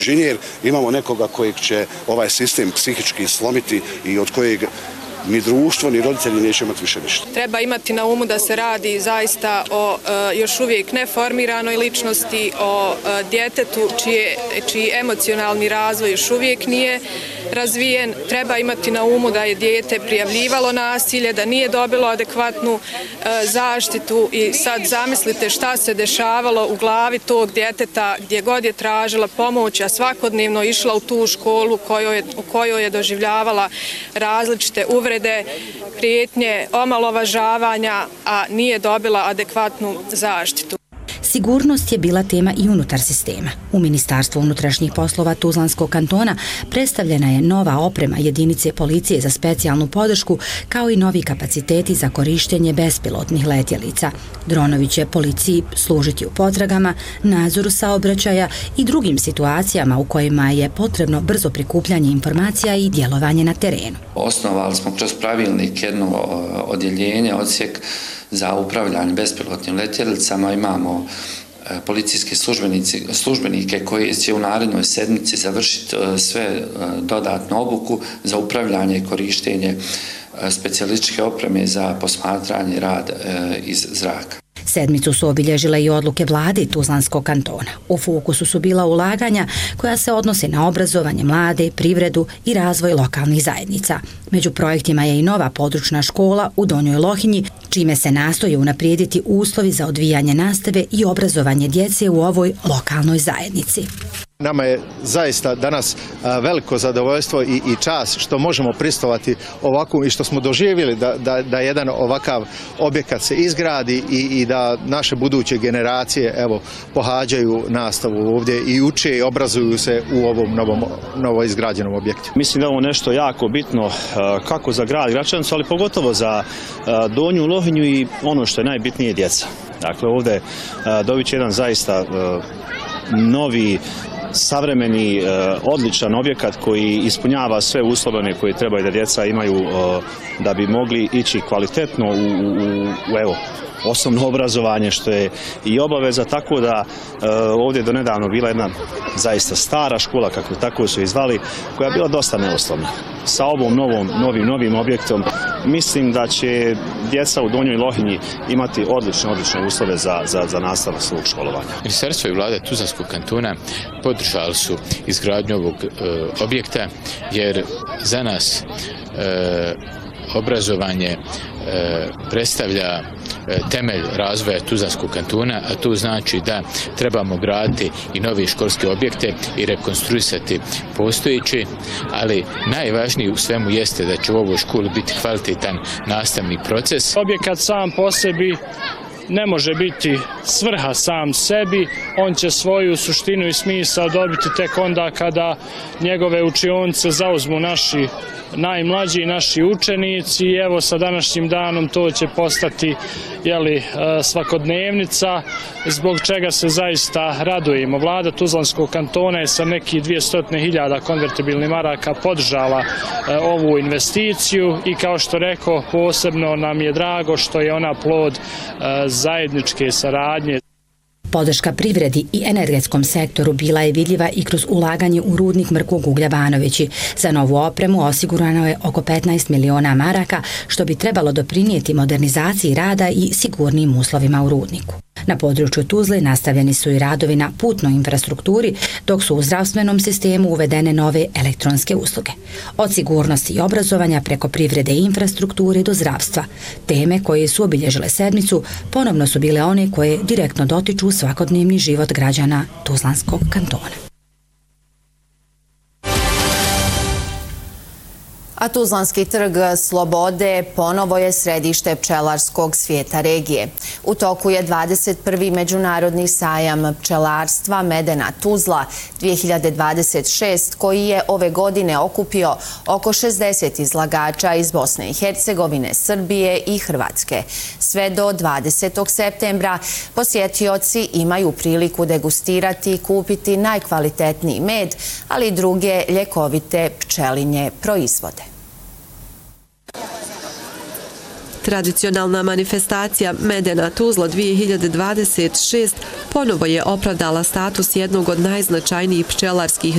Inženjer, imamo nekoga kojeg će ovaj sistem psihički slomiti i od kojeg ni društvo, ni roditelji neće imati više ništa. Treba imati na umu da se radi zaista o još uvijek neformiranoj ličnosti, o djetetu čiji emocionalni razvoj još uvijek nije razvijen. Treba imati na umu da je dijete prijavljivalo nasilje, da nije dobilo adekvatnu zaštitu i sad zamislite šta se dešavalo u glavi tog djeteta gdje god je tražila pomoć, a svakodnevno išla u tu školu u kojoj je doživljavala različite uvrede, prijetnje, omalovažavanja, a nije dobila adekvatnu zaštitu. Sigurnost je bila tema i unutar sistema. U Ministarstvu unutrašnjih poslova Tuzlanskog kantona predstavljena je nova oprema jedinice policije za specijalnu podršku, kao i novi kapaciteti za korištenje bespilotnih letjelica. Dronovi će policiji služiti u potragama, nadzoru saobraćaja i drugim situacijama u kojima je potrebno brzo prikupljanje informacija i djelovanje na terenu. Osnovali smo kroz pravilnik jedno odjeljenje, odsjek za upravljanje bespilotnim letjelicama. Imamo policijske službenike koji će u narednoj sedmici završiti sve dodatnu obuku za upravljanje i korištenje specijalističke opreme za posmatranje i rad iz zraka. Sedmicu su obilježile i odluke vlade Tuzlanskog kantona. U fokusu su bila ulaganja koja se odnose na obrazovanje mlade, privredu i razvoj lokalnih zajednica. Među projektima je i nova područna škola u Donjoj Lohinji, čime se nastoje unaprijediti uslovi za odvijanje nastave i obrazovanje djece u ovoj lokalnoj zajednici. Nama je zaista danas veliko zadovoljstvo i čast što možemo pristovati ovako i što smo doživjeli da jedan ovakav objekat se izgradi i da naše buduće generacije pohađaju nastavu ovdje i uče i obrazuju se u ovom novo izgrađenom objektu. Mislim da je ovo nešto jako bitno kako za grad Gračanicu, ali pogotovo za Donju Lohinju i ono što je najbitnije, djeca. Dakle, ovdje dobit će jedan zaista novi, savremeni, odličan objekat koji ispunjava sve uslove koje trebaju da djeca imaju da bi mogli ići kvalitetno u osnovno obrazovanje, što je i obaveza, tako da ovdje je donedavno bila jedna zaista stara škola, kako tako su je zvali, koja je bila dosta neoslovna. Sa ovom novim objektom mislim da će djeca u Donjoj Lohinji imati odlične uslove za nastavak svog školovanja. Ministarstvo i vlada Tuzlanskog kantona podržali su izgradnju ovog objekta, jer za nas obrazovanje predstavlja temelj razvoja Tuzlanskog kantona, a to znači da trebamo graditi i nove školske objekte i rekonstruisati postojeći, ali najvažnije u svemu jeste da će u ovoj školi biti kvalitetan nastavni proces. Objekat sam po sebi ne može biti svrha sam sebi, on će svoju suštinu i smisao dobiti tek onda kada njegove učionice zauzmu naši najmlađi, naši učenici, i evo sa današnjim danom to će postati svakodnevnica, zbog čega se zaista radujemo. Vlada Tuzlanskog kantona je sa nekih 200.000 konvertibilnih maraka podržala ovu investiciju i kao što rekao, posebno nam je drago što je ona plod zajedničke saradnje. Podrška privredi i energetskom sektoru bila je vidljiva i kroz ulaganje u rudnik Mrkog uglja Banovići. Za novu opremu osigurano je oko 15 miliona maraka, što bi trebalo doprinijeti modernizaciji rada i sigurnim uslovima u rudniku. Na području Tuzle nastavljeni su i radovi na putnoj infrastrukturi, dok su u zdravstvenom sistemu uvedene nove elektronske usluge. Od sigurnosti i obrazovanja preko privrede i infrastrukture do zdravstva. Teme koje su obilježile sedmicu ponovno su bile one koje direktno dotiču svakodnevni život građana Tuzlanskog kantona. A Tuzlanski trg Slobode ponovo je središte pčelarskog svijeta regije. U toku je 21. međunarodni sajam pčelarstva Medena Tuzla 2026, koji je ove godine okupio oko 60 izlagača iz Bosne i Hercegovine, Srbije i Hrvatske. Sve do 20. septembra posjetioci imaju priliku degustirati i kupiti najkvalitetniji med, ali i druge ljekovite pčelinje proizvode. Tradicionalna manifestacija Medena Tuzla 2026 ponovo je opravdala status jednog od najznačajnijih pčelarskih